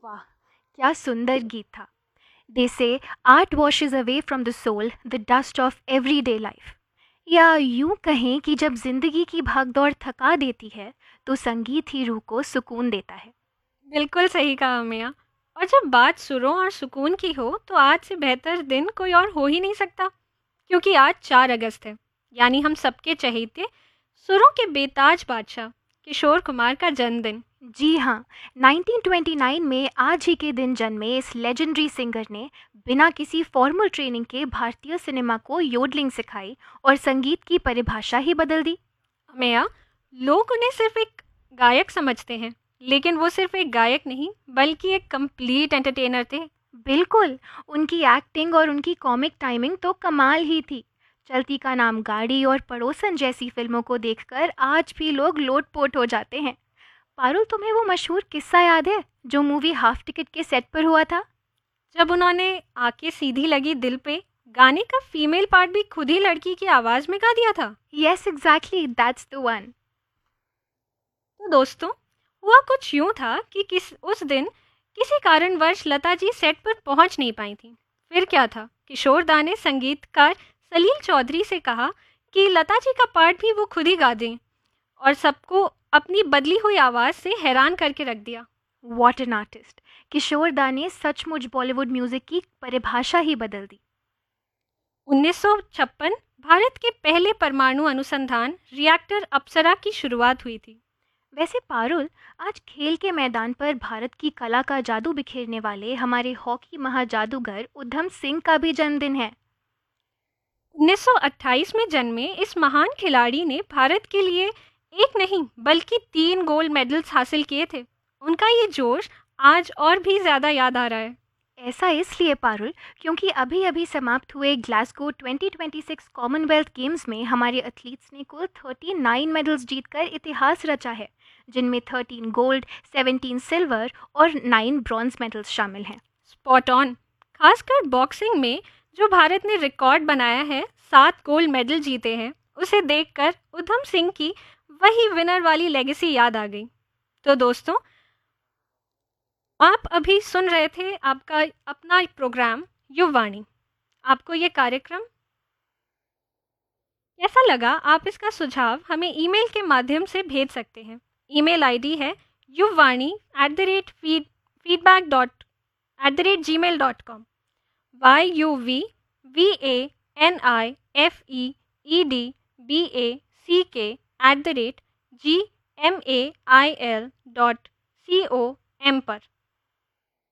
वाह, क्या सुंदर गीत था। दे से art washes away from the soul the dust of everyday life. या यूं कहें कि जब जिंदगी की भागदौड़ थका देती है तो संगीत ही रूह को सुकून देता है। बिल्कुल सही कहा मिया। और जब बात सुरों और सुकून की हो तो आज से बेहतर दिन कोई और हो ही नहीं सकता, क्योंकि आज 4 अगस्त है, यानी हम सबके चहेते सुरों के बेताज बादशाह किशोर कुमार का जन्मदिन। जी हाँ, 1929 में आज ही के दिन जन्मे इस लेजेंडरी सिंगर ने बिना किसी फॉर्मल ट्रेनिंग के भारतीय सिनेमा को योडलिंग सिखाई और संगीत की परिभाषा ही बदल दी। मिया, लोग उन्हें सिर्फ एक गायक समझते हैं, लेकिन वो सिर्फ एक गायक नहीं बल्कि एक कंप्लीट एंटरटेनर थे। बिल्कुल, उनकी एक्टिंग और उनकी कॉमिक टाइमिंग तो कमाल ही थी। चलती का नाम गाड़ी और पड़ोसन जैसी फिल्मों को देखकर आज भी लोग लोटपोट हो जाते हैं। पारुल, तुम्हें वो मशहूर किस्सा याद है जो मूवी हाफ टिकट के सेट पर हुआ था? जब उन्होंने आके सीधी लगी दिल पे गाने का फीमेल पार्ट भी खुद ही लड़की की आवाज में गा दिया था। Yes exactly, that's the one. तो दोस्तों, हुआ कुछ यूं था कि उस दिन किसी कारणवश लता जी सेट पर पहुंच नहीं पाई थी। फिर क्या था, किशोर दा ने संगीतकार सलील चौधरी से कहा कि लता जी का पार्ट भी वो खुद ही गा दें, और सबको अपनी बदली हुई आवाज से हैरान करके रख दिया। What an artist! किशोर दा ने सचमुच बॉलीवुड म्यूजिक की परिभाषा ही बदल दी। 1956 भारत के पहले परमाणु अनुसंधान रिएक्टर अप्सरा की शुरुआत हुई थी। वैसे पारुल, आज खेल के मैदान पर भारत की कला का जादू बिखेरने वाले हमारे हॉकी महाजादूगर उधम सिंह का भी जन्मदिन है। 1928 में जन्मे इस महान खिलाड़ी ने भारत के लिए एक नहीं बल्कि 3 गोल्ड मेडल्स हासिल किए थे। उनका ये जोश आज और भी ज़्यादा याद आ रहा है। ऐसा इसलिए पारुल, क्योंकि अभी अभी समाप्त हुए ग्लासगो 2026 कॉमनवेल्थ गेम्स में हमारे एथलीट्स ने कुल 39 मेडल्स जीतकर इतिहास रचा है, जिनमें 13 गोल्ड, 17 सिल्वर और 9 ब्रॉन्ज मेडल्स शामिल हैं। Spot on. खासकर बॉक्सिंग में जो भारत ने रिकॉर्ड बनाया है, 7 गोल्ड मेडल जीते हैं, उसे देखकर उधम सिंह की वही विनर वाली लेगेसी याद आ गई। तो दोस्तों, आप अभी सुन रहे थे आपका अपना प्रोग्राम युववाणी। आपको ये कार्यक्रम कैसा लगा? आप इसका सुझाव हमें ईमेल के माध्यम से भेज सकते हैं। ईमेल आईडी है yuvvani@feedback@gmail.com। YUVVANIFEEDBACK@gmail.com पर।